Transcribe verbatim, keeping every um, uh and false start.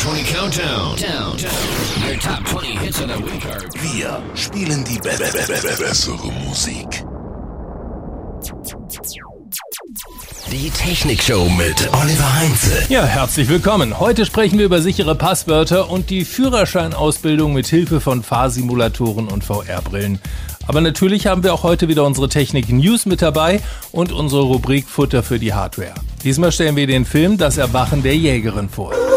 twenty Countdown. Down, down. Your top twenty hits of the week are... Wir spielen die be- be- be- be- bessere Musik. Die Technikshow mit Oliver Heinze. Ja, herzlich willkommen. Heute sprechen wir über sichere Passwörter und die Führerscheinausbildung mit Hilfe von Fahrsimulatoren und V R-Brillen. Aber natürlich haben wir auch heute wieder unsere Technik-News mit dabei und unsere Rubrik Futter für die Hardware. Diesmal stellen wir den Film Das Erwachen der Jägerin vor.